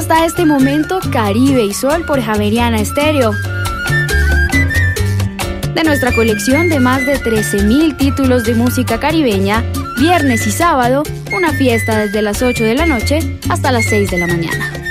Hasta este momento, Caribe y Sol por Javeriana Estéreo. De nuestra colección de más de 13,000 títulos de música caribeña, viernes y sábado, una fiesta desde las 8 de la noche hasta las 6 de la mañana.